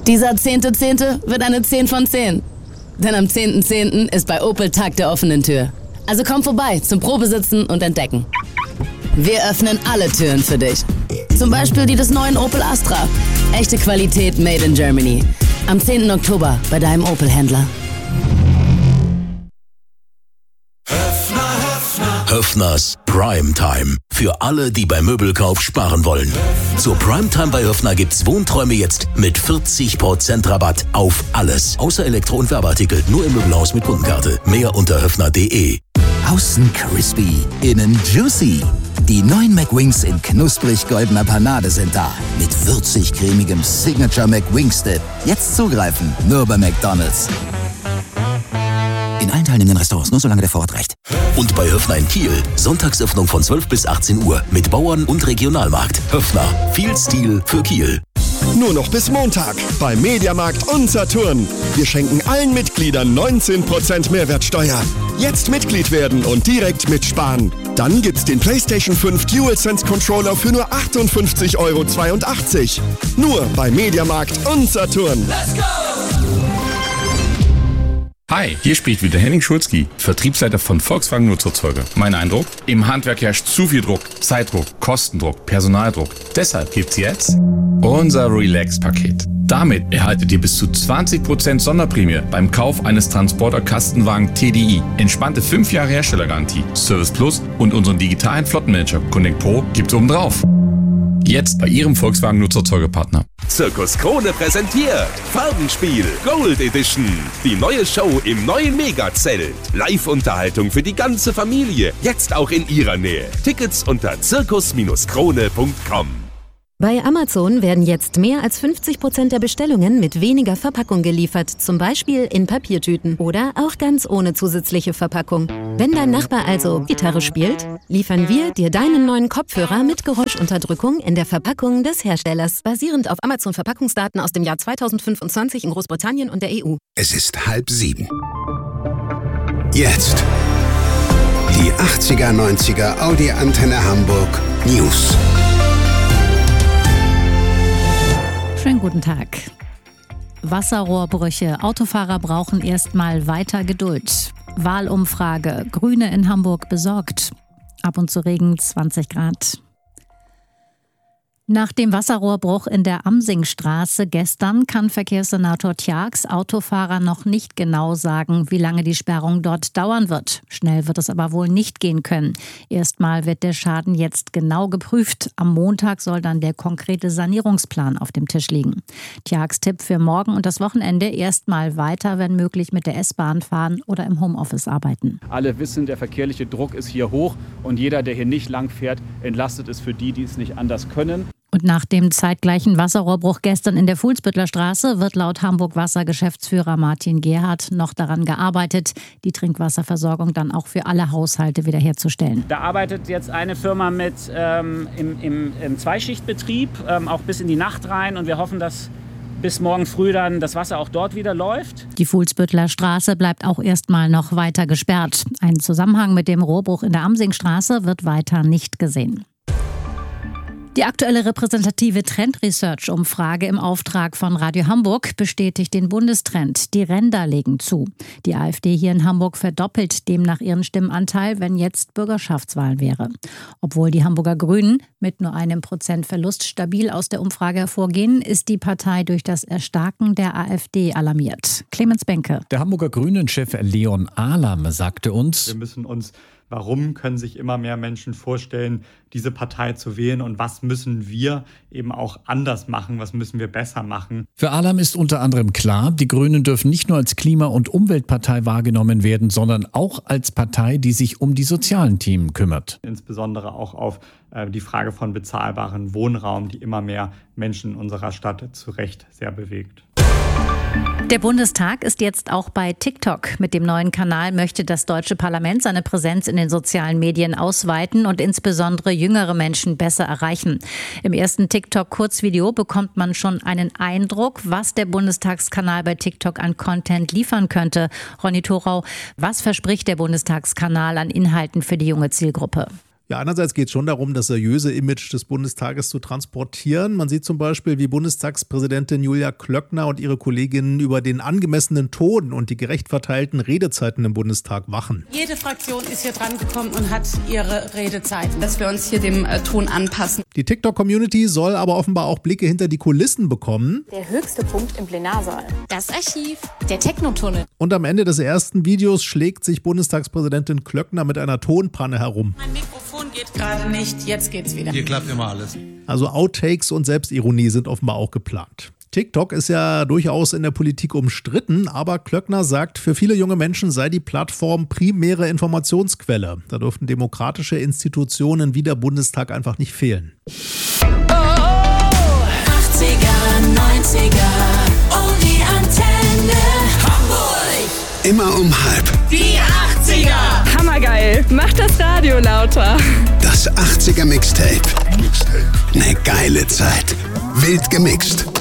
Dieser 10.10. wird eine 10 von 10. Denn am 10.10. ist bei Opel Tag der offenen Tür. Also komm vorbei zum Probesitzen und Entdecken. Wir öffnen alle Türen für dich. Zum Beispiel die des neuen Opel Astra. Echte Qualität made in Germany. Am 10. Oktober bei deinem Opel-Händler. Höffners Primetime. Für alle, die beim Möbelkauf sparen wollen. Zur Primetime bei Höffner gibt's Wohnträume jetzt mit 40% Rabatt auf alles. Außer Elektro- und Werbeartikel. Nur im Möbelhaus mit Kundenkarte. Mehr unter höffner.de. Außen crispy, innen juicy. Die neuen McWings in knusprig goldener Panade sind da. Mit würzig-cremigem Signature McWings-Dip. Jetzt zugreifen, nur bei McDonald's. In allen teilnehmenden Restaurants, nur solange der Vorrat reicht. Und bei Höffner in Kiel. Sonntagsöffnung von 12 bis 18 Uhr. Mit Bauern und Regionalmarkt. Höffner. Viel Stil für Kiel. Nur noch bis Montag bei Mediamarkt und Saturn. Wir schenken allen Mitgliedern 19% Mehrwertsteuer. Jetzt Mitglied werden und direkt mitsparen. Dann gibt's den PlayStation 5 DualSense Controller für nur 58,82 €. Nur bei Mediamarkt und Saturn. Let's go! Hi, hier spricht wieder Henning Schulzki, Vertriebsleiter von Volkswagen Nutzerzeuge. Mein Eindruck? Im Handwerk herrscht zu viel Druck, Zeitdruck, Kostendruck, Personaldruck. Deshalb gibt's jetzt unser Relax-Paket. Damit erhaltet ihr bis zu 20% Sonderprämie beim Kauf eines Transporter-Kastenwagen TDI. Entspannte 5 Jahre Herstellergarantie, Service Plus und unseren digitalen Flottenmanager Connect Pro gibt's obendrauf. Jetzt bei Ihrem Volkswagen Nutzerzeugepartner. Zirkus Krone präsentiert Farbenspiel Gold Edition. Die neue Show im neuen Megazelt. Live-Unterhaltung für die ganze Familie. Jetzt auch in Ihrer Nähe. Tickets unter zirkus-krone.com. Bei Amazon werden jetzt mehr als 50% der Bestellungen mit weniger Verpackung geliefert, zum Beispiel in Papiertüten oder auch ganz ohne zusätzliche Verpackung. Wenn dein Nachbar also Gitarre spielt, liefern wir dir deinen neuen Kopfhörer mit Geräuschunterdrückung in der Verpackung des Herstellers, basierend auf Amazon-Verpackungsdaten aus dem Jahr 2025 in Großbritannien und der EU. Es ist 6:30. Jetzt die 80er, 90er Audi Antenne Hamburg News. Schönen guten Tag. Wasserrohrbrüche. Autofahrer brauchen erstmal weiter Geduld. Wahlumfrage. Grüne in Hamburg besorgt. Ab und zu Regen, 20 Grad. Nach dem Wasserrohrbruch in der Amsingstraße gestern kann Verkehrssenator Tjax Autofahrer noch nicht genau sagen, wie lange die Sperrung dort dauern wird. Schnell wird es aber wohl nicht gehen können. Erstmal wird der Schaden jetzt genau geprüft. Am Montag soll dann der konkrete Sanierungsplan auf dem Tisch liegen. Tjax Tipp für morgen und das Wochenende: erstmal weiter, wenn möglich, mit der S-Bahn fahren oder im Homeoffice arbeiten. Alle wissen, der verkehrliche Druck ist hier hoch und jeder, der hier nicht lang fährt, entlastet es für die, die es nicht anders können. Und nach dem zeitgleichen Wasserrohrbruch gestern in der Fuhlsbüttler Straße wird laut Hamburg Wasser-Geschäftsführer Martin Gerhardt noch daran gearbeitet, die Trinkwasserversorgung dann auch für alle Haushalte wiederherzustellen. Da arbeitet jetzt eine Firma mit im Zweischichtbetrieb, auch bis in die Nacht rein, und wir hoffen, dass bis morgen früh dann das Wasser auch dort wieder läuft. Die Fuhlsbüttler Straße bleibt auch erstmal noch weiter gesperrt. Ein Zusammenhang mit dem Rohrbruch in der Amsingstraße wird weiter nicht gesehen. Die aktuelle repräsentative Trend-Research-Umfrage im Auftrag von Radio Hamburg bestätigt den Bundestrend. Die Ränder legen zu. Die AfD hier in Hamburg verdoppelt demnach ihren Stimmenanteil, wenn jetzt Bürgerschaftswahl wäre. Obwohl die Hamburger Grünen mit nur 1% Verlust stabil aus der Umfrage hervorgehen, ist die Partei durch das Erstarken der AfD alarmiert. Clemens Benke. Der Hamburger Grünen-Chef Leon Alam sagte uns: Wir müssen uns Warum können sich immer mehr Menschen vorstellen, diese Partei zu wählen, und was müssen wir eben auch anders machen, was müssen wir besser machen? Für Alam ist unter anderem klar, die Grünen dürfen nicht nur als Klima- und Umweltpartei wahrgenommen werden, sondern auch als Partei, die sich um die sozialen Themen kümmert. Insbesondere auch auf die Frage von bezahlbarem Wohnraum, die immer mehr Menschen in unserer Stadt zu Recht sehr bewegt. Der Bundestag ist jetzt auch bei TikTok. Mit dem neuen Kanal möchte das deutsche Parlament seine Präsenz in den sozialen Medien ausweiten und insbesondere jüngere Menschen besser erreichen. Im ersten TikTok-Kurzvideo bekommt man schon einen Eindruck, was der Bundestagskanal bei TikTok an Content liefern könnte. Ronny Thorau, was verspricht der Bundestagskanal an Inhalten für die junge Zielgruppe? Ja, einerseits geht es schon darum, das seriöse Image des Bundestages zu transportieren. Man sieht zum Beispiel, wie Bundestagspräsidentin Julia Klöckner und ihre Kolleginnen über den angemessenen Ton und die gerecht verteilten Redezeiten im Bundestag wachen. Jede Fraktion ist hier dran gekommen und hat ihre Redezeiten, dass wir uns hier dem Ton anpassen. Die TikTok-Community soll aber offenbar auch Blicke hinter die Kulissen bekommen. Der höchste Punkt im Plenarsaal. Das Archiv. Der Technotunnel. Und am Ende des ersten Videos schlägt sich Bundestagspräsidentin Klöckner mit einer Tonpanne herum. Mein Mikrofon geht gerade nicht, jetzt geht's wieder. Hier klappt immer alles. Also Outtakes und Selbstironie sind offenbar auch geplant. TikTok ist ja durchaus in der Politik umstritten, aber Klöckner sagt, für viele junge Menschen sei die Plattform primäre Informationsquelle. Da dürften demokratische Institutionen wie der Bundestag einfach nicht fehlen. 80er, 90er, oh die Antenne, Hamburg. Immer um 5. Die 80er. Hammergeil. Mach das Radio lauter. Das 80er Mixtape. Eine geile Zeit. Wild gemixt.